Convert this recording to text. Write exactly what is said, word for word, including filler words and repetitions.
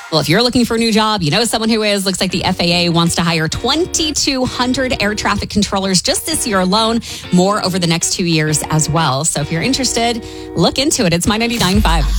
Well, if you're looking for a new job, you know someone who is. Looks like the F A A wants to hire twenty-two hundred air traffic controllers just this year alone. More over the next two years as well. So if you're interested, look into it. It's My ninety-nine point five.